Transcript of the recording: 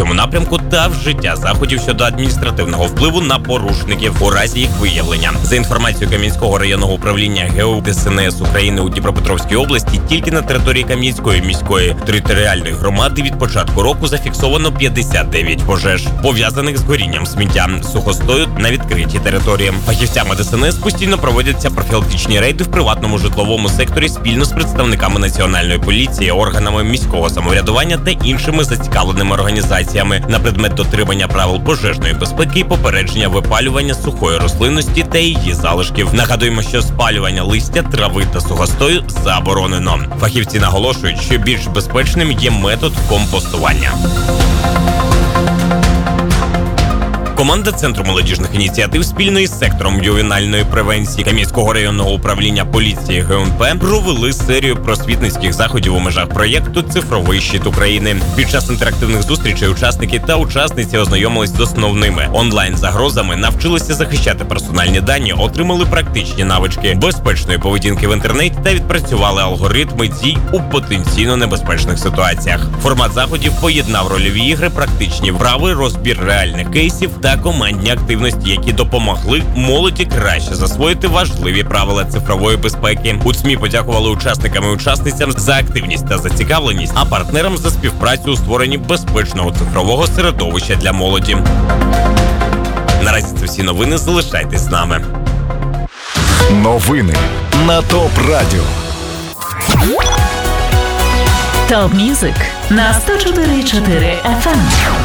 цьому напрямку та вжиття заходів щодо адміністративного впливу на порушників у разі їх виявлення. За інформацією Кам'янського районного управління ГУ ДСНС України у Дніпропетровській області, тільки на території Кам'янської міської територіальної громади від початку року зафіксовано 59 пожеж, пов'язаних з горінням сміття, сухостою на відкритій території. Фахівцями ДСНС постійно проводяться профілактичні рейди в приватному житловому секторі спільно з представниками Національної поліції, органами міського самоврядування та іншими зацікавленими організаціями на предмет дотримання правил пожежної безпеки і попередження випалювання сухої рослинності та її залишків. Нагадуємо, що спалювання листя, трави та сухостою заборонено. Фахівці наголошують, що більш безпечним є метод компостування. Команда Центру молодіжних ініціатив спільно із сектором ювенальної превенції Кам'янського районного управління поліції ГУНП провели серію просвітницьких заходів у межах проєкту «Цифровий щит України». Під час інтерактивних зустрічей учасники та учасниці ознайомились з основними онлайн-загрозами, навчилися захищати персональні дані, отримали практичні навички безпечної поведінки в інтернеті та відпрацювали алгоритми дій у потенційно небезпечних ситуаціях. Формат заходів поєднав рольові ігри, практичні вправи, розбір реальних кейсів та командні активності, які допомогли молоді краще засвоїти важливі правила цифрової безпеки. У ЦМІ подякували учасникам і учасницям за активність та зацікавленість, а партнерам за співпрацю у створенні безпечного цифрового середовища для молоді. Наразі це всі новини. Залишайтесь з нами. Новини на ТОП Радіо. ТОП Мюзик на 104.4 FM.